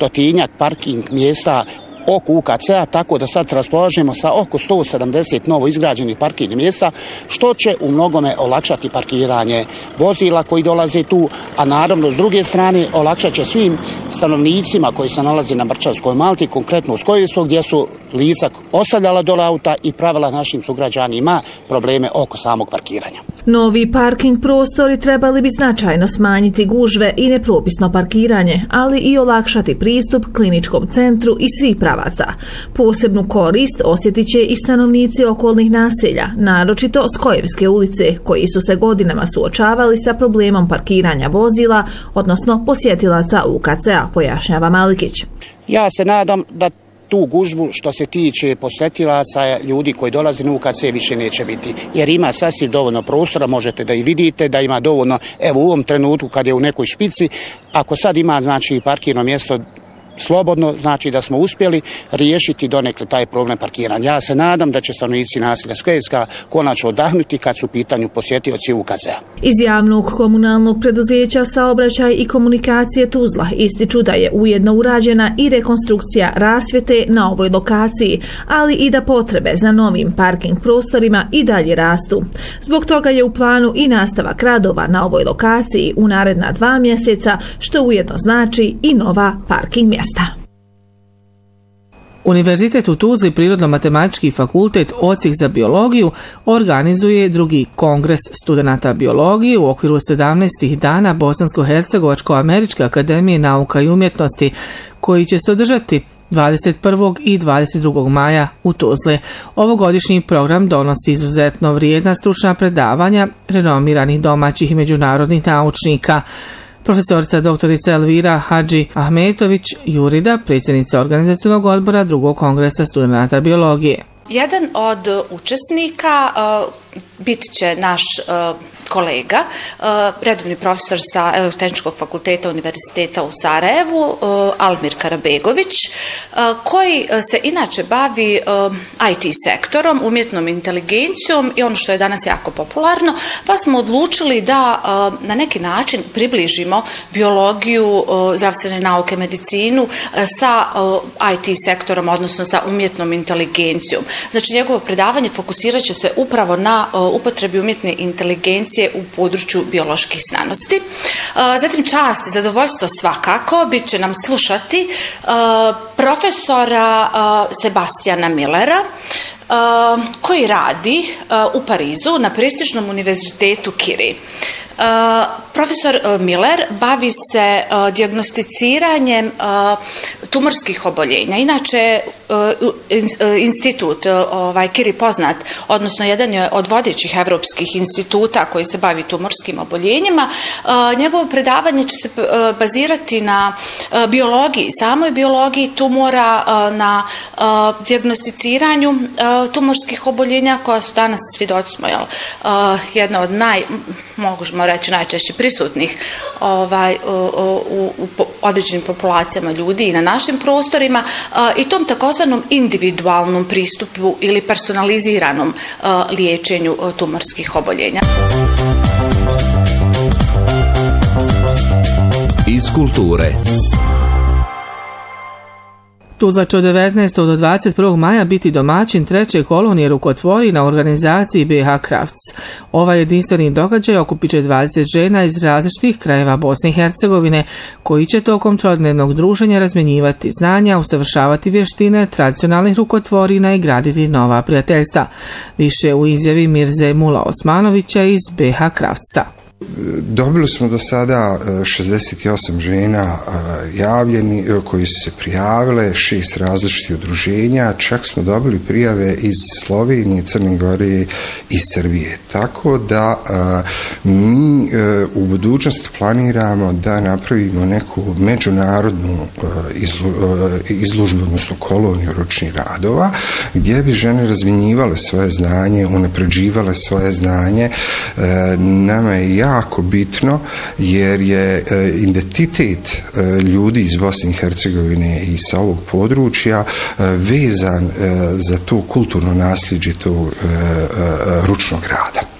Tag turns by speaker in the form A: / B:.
A: 100-tinjak parking mjesta oko UKC-a, tako da sad raspolažemo sa oko 170 novo izgrađenih parkirnih mjesta, što će u mnogome olakšati parkiranje vozila koji dolaze tu, a naravno s druge strane olakšat će svim stanovnicima koji se nalaze na Brčanskoj Malti, konkretno u Skojevstvu, gdje su lica ostavljala dole auta i pravila našim sugrađanima probleme oko samog parkiranja.
B: Novi parking prostori trebali bi značajno smanjiti gužve i nepropisno parkiranje, ali i olakšati pristup kliničkom centru i svih pravaca. Posebnu korist osjetit će i stanovnici okolnih naselja, naročito Skojevske ulice, koji su se godinama suočavali sa problemom parkiranja vozila, odnosno posjetilaca UKC-a, pojašnjava Malikić.
A: Ja se nadam da tu gužvu što se tiče posjetilaca ljudi koji dolaze na UKC više neće biti, jer ima sasvim dovoljno prostora, možete da i vidite da ima dovoljno, evo u ovom trenutku kad je u nekoj špici, ako sad ima znači parkirno mjesto slobodno, znači da smo uspjeli riješiti donekle taj problem parkiranja. Ja se nadam da će stanovnici naselja Skojevska konačno odahnuti kad su u pitanju posjetioci UKC-a.
B: Iz javnog komunalnog preduzeća Saobraćaj i komunikacije Tuzla ističu da je ujedno urađena i rekonstrukcija rasvjete na ovoj lokaciji, ali i da potrebe za novim parking prostorima i dalje rastu. Zbog toga je u planu i nastavak radova na ovoj lokaciji u naredna 2 mjeseca, što ujedno znači i nova parking mjesta.
C: Univerzitet u Tuzli, Prirodno-matematički fakultet Odsjek za biologiju, organizuje drugi kongres studenata biologije u okviru 17. dana Bosansko-hercegovačko-američke akademije nauka i umjetnosti, koji će se održati 21. i 22. maja u Tuzli. Ovogodišnji program donosi izuzetno vrijedna stručna predavanja renomiranih domaćih i međunarodnih naučnika. Profesorica doktorica Elvira Hadži Ahmetović Jurida, predsjednica organizacionog odbora drugog kongresa studenata biologije.
D: Jedan od učesnika bit će naš kolega, redovni profesor sa Elektrotehničkog fakulteta Univerziteta u Sarajevu, Almir Karabegović, koji se inače bavi IT sektorom, umjetnom inteligencijom i ono što je danas jako popularno, pa smo odlučili da na neki način približimo biologiju, zdravstvene nauke, medicinu sa IT sektorom, odnosno sa umjetnom inteligencijom. Znači, njegovo predavanje fokusirat će se upravo na upotrebi umjetne inteligencije u području bioloških znanosti. Zatim čast i zadovoljstvo svakako bit će nam slušati profesora Sebastijana Millera, koji radi u Parizu na prestižnom univerzitetu Curie. Profesor Miller bavi se dijagnosticiranjem tumorskih oboljenja. Inače, institut Curie poznat, odnosno jedan je od vodećih evropskih instituta koji se bavi tumorskim oboljenjima. Njegovo predavanje će se bazirati na biologiji, samoj biologiji tumora, na dijagnosticiranju tumorskih oboljenja koja su danas, svjedoci smo, jedna od možemo reći najčešće prisutnih u određenim populacijama ljudi i na našim prostorima, i tom takozvanom individualnom pristupu ili personaliziranom liječenju tumorskih oboljenja.
E: Iz kulture.
C: Tuzla će od 19. do 21. maja biti domaćin 3. kolonije rukotvorina u organizaciji BH Crafts. Ovaj jedinstveni događaj okupit će 20 žena iz različitih krajeva Bosne i Hercegovine, koji će tokom trodnevnog druženja razmjenjivati znanja, usavršavati vještine tradicionalnih rukotvorina i graditi nova prijateljstva. Više u izjavi Mirze Mula Osmanovića iz BH Craftsa.
F: Dobili smo do sada 68 žena javljeni koji su se prijavile, 6 različitih udruženja, čak smo dobili prijave iz Slovenije, Crne Gore i Srbije. Tako da mi u budućnosti planiramo da napravimo neku međunarodnu izložbu, odnosno koloniju ručnih radova, gdje bi žene razmjenjivale svoje znanje, unapređivale svoje znanje. Nama je jako bitno jer je identitet ljudi iz Bosne i Hercegovine i sa ovog područja vezan za to kulturno nasljeđe tog ručnog rada.